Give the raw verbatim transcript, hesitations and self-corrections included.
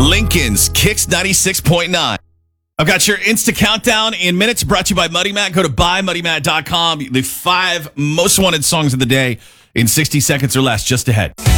Lincoln's Kicks ninety-six point nine. I've got your Insta Countdown in minutes, brought to you by Muddy Matt. Go to buy muddy matt dot com. The five most wanted songs of the day in sixty seconds or less, just ahead.